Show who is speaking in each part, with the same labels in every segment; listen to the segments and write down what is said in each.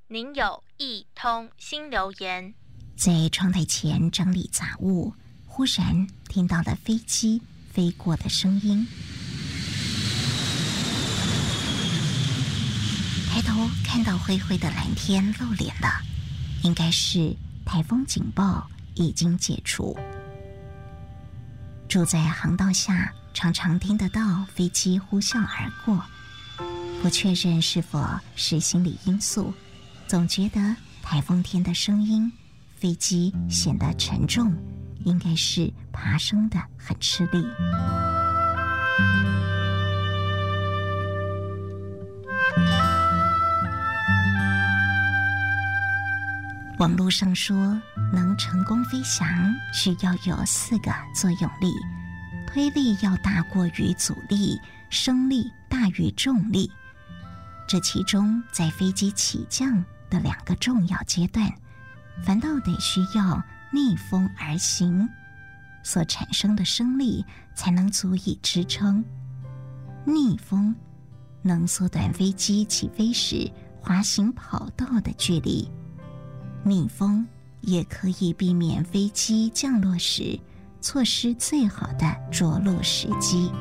Speaker 1: 您有一通新留言。
Speaker 2: 在窗台前整理杂物，忽然听到了飞机飞过的声音。抬头看到灰灰的蓝天露脸了，应该是台风警报已经解除。住在航道下，常常听得到飞机呼啸而过，不确认是否是心理因素，总觉得台风天的声音，飞机显得沉重，应该是爬升的很吃力。网络上说，能成功飞翔需要有4个作用力，推力要大过于阻力，升力大于重力。这其中在飞机起降的2个重要阶段，反倒得需要逆风而行，所产生的升力才能足以支撑。逆风能缩短飞机起飞时滑行跑道的距离，逆风也可以避免飞机降落时错失最好的着陆时机。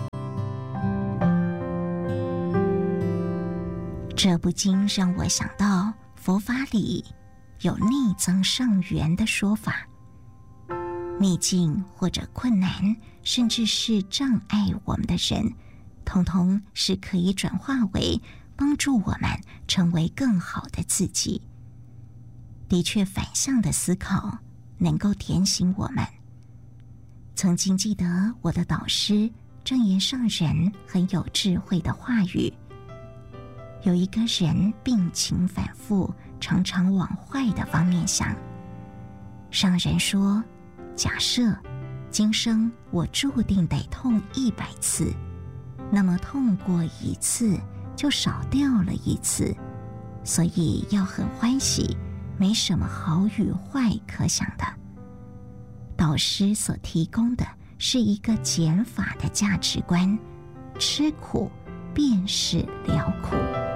Speaker 2: 这不禁让我想到佛法里有逆增上缘的说法，逆境或者困难，甚至是障碍我们的人，统统是可以转化为帮助我们成为更好的自己。的确，反向的思考能够点醒我们。曾经记得我的导师正言上人很有智慧的话语，有一个人病情反复，常常往坏的方面想。上人说，假设今生我注定得痛100次，那么痛过1次就少掉了1次，所以要很欢喜，没什么好与坏可想的。导师所提供的是一个减法的价值观，吃苦便是了苦。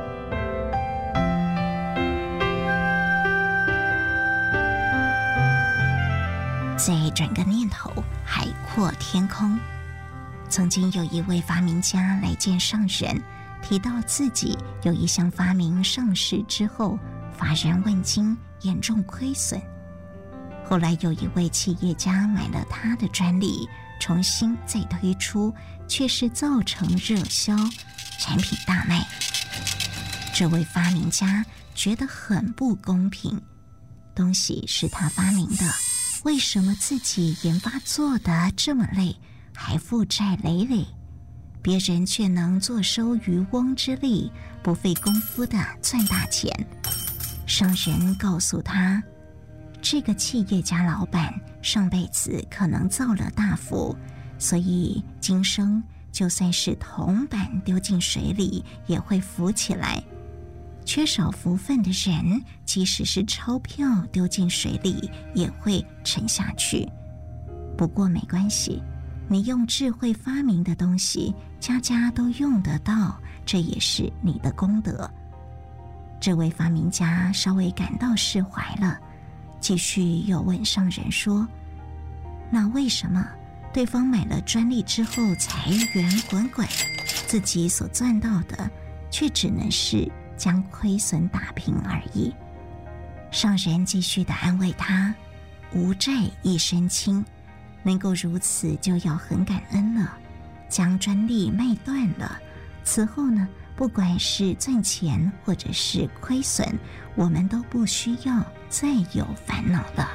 Speaker 2: 再转个念头，海阔天空。曾经有一位发明家来见上人，提到自己有一项发明上市之后乏人问津，严重亏损。后来有一位企业家买了他的专利，重新再推出，却是造成热销，产品大卖。这位发明家觉得很不公平，东西是他发明的，为什么自己研发做得这么累，还负债累累，别人却能坐收渔翁之利，不费功夫的赚大钱？上人告诉他，这个企业家老板上辈子可能造了大福，所以今生就算是铜板丢进水里也会浮起来。缺少福分的人，即使是钞票丢进水里也会沉下去。不过没关系，你用智慧发明的东西，家家都用得到，这也是你的功德。这位发明家稍微感到释怀了，继续又问上人说，那为什么对方买了专利之后财源滚滚，自己所赚到的却只能是将亏损打平而已？上人继续地安慰他，无债一身轻，能够如此就要很感恩了。将专利卖断了，此后呢，不管是赚钱或者是亏损，我们都不需要再有烦恼了。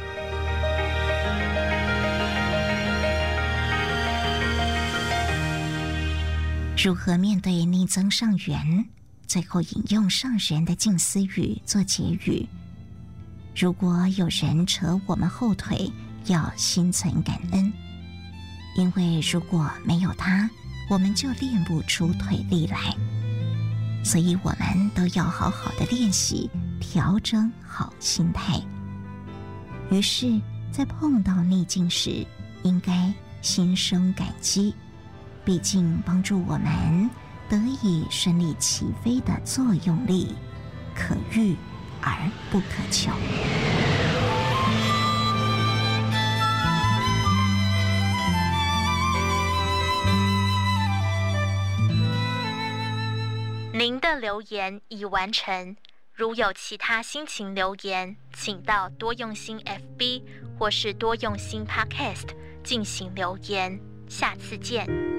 Speaker 2: 如何面对逆增上缘？最后引用上人的静思语做结语：如果有人扯我们后腿，要心存感恩，因为如果没有他，我们就练不出腿力来。所以我们都要好好的练习，调整好心态。于是在碰到逆境时，应该心生感激，毕竟帮助我们得以顺利起飞的作用力， 可遇而不可求。
Speaker 1: 您的留言已完成，如有其他心情留言，请到多用心 FB 或是多用心 Podcast 进行留言。下次见。